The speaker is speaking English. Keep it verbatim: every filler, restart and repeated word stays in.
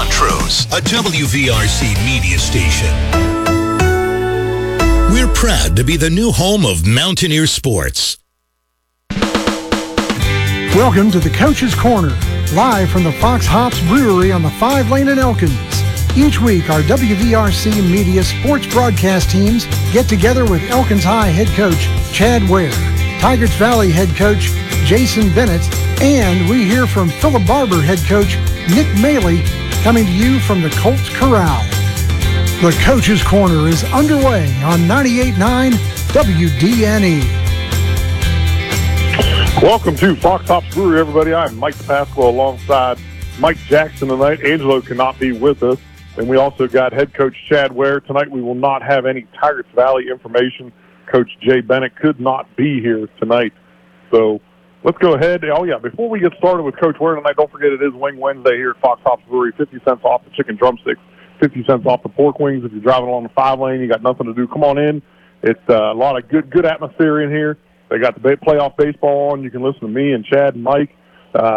Montrose, a W V R C media station. We're proud to be the new home of Mountaineer Sports. Welcome to the Coach's Corner, live from the Fox Hops Brewery on the Five Lane in Elkins. Each week, our W V R C Media sports broadcast teams get together with Elkins High head coach Chad Ware, Tigers Valley head coach Jason Bennett, and we hear from Philip Barber head coach Nick Maley, coming to you from the Colts Corral. The Coach's Corner is underway on ninety-eight point nine W D N E. Welcome to Fox Hops Brewery, everybody. I'm Mike Pasquale alongside Mike Jackson tonight. Angelo cannot be with us. And we also got head coach Chad Ware. Tonight we will not have any Tigers Valley information. Coach Jay Bennett could not be here tonight. So let's go ahead. Oh, yeah, before we get started with Coach Ware tonight, don't forget it is Wing Wednesday here at Fox Hops Brewery. fifty cents off the chicken drumsticks, fifty cents off the pork wings. If you're driving along the five lane, you got nothing to do, come on in. It's uh, a lot of good good atmosphere in here. They got the playoff baseball on. You can listen to me and Chad and Mike. Uh,